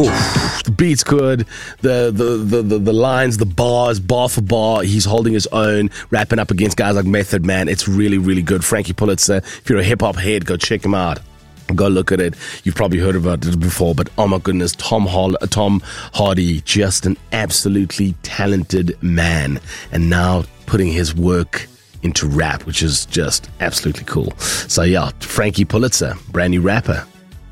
The beat's good. The lines, the bars, bar for bar, he's holding his own, rapping up against guys like Method Man. It's really, really good. Frankie Pulitzer, if you're a hip-hop head, go check him out. Go look at it. You've probably heard about it before, but oh my goodness, Tom Hardy, just an absolutely talented man. And now putting his work into rap, which is just absolutely cool. So yeah, Frankie Pulitzer, brand new rapper.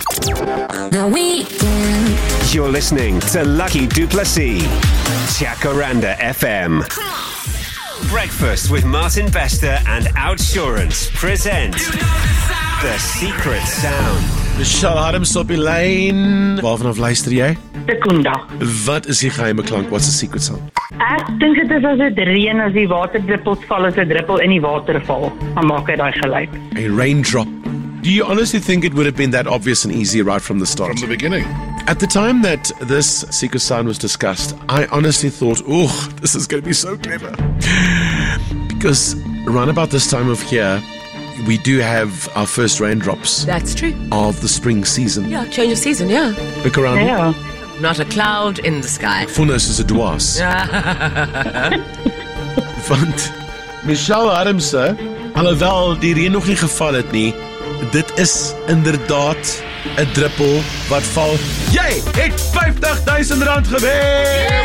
You're listening to Lucky Duplessis, Jacaranda FM. Breakfast with Martin Bester and Outsurance present The Secret Sound. Michelle Adams op die lyn. Waarvan luister jy? Sekunda. Wat is die geheime klank? What's the secret sound? Ek dink dit is as dit reën, as die waterdruppels val, as 'n druppel in die waterval, dan maak hy daai geluid. A raindrop. Do you honestly think it would have been that obvious and easy right from the start? From the beginning. At the time that this secret sound was discussed, I honestly thought, oh, this is going to be so clever. Because around about this time of year, we do have our first raindrops That's true. of the spring season. Yeah, change of season, yeah. Look around. Ja. Not a cloud in the sky. Vonnis is 'n dwaas. Want Michelle Adams, alhoewel die reën nog nie geval het nie, dit is inderdaad 'n druppel wat val. Jy het R50,000 gewen!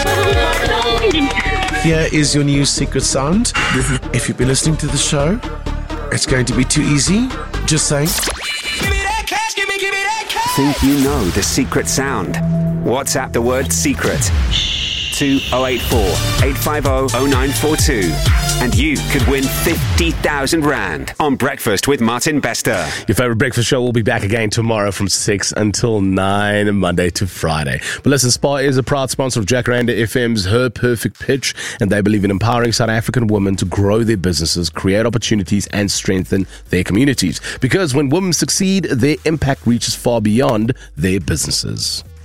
Here is your new secret sound. If you've been listening to the show, it's going to be too easy. Just saying. Think you know the secret sound? WhatsApp the word secret to 084 850 0942 and you could win R50,000 on Breakfast with Martin Bester. Your favorite breakfast show will be back again tomorrow from 6 until 9, Monday to Friday. But listen, Spar is a proud sponsor of Jacaranda FM's Her Perfect Pitch, and they believe in empowering South African women to grow their businesses, create opportunities, and strengthen their communities. Because when women succeed, their impact reaches far beyond their businesses.